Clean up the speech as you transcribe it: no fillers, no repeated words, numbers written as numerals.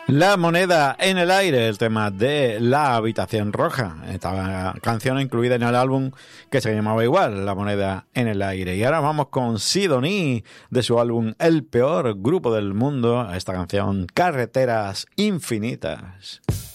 La moneda en el aire, el tema de La Habitación Roja. Esta canción incluida en el álbum que se llamaba igual, La Moneda en el Aire. Y ahora vamos con Sidonie, de su álbum El Peor Grupo del Mundo, esta canción Carreteras Infinitas.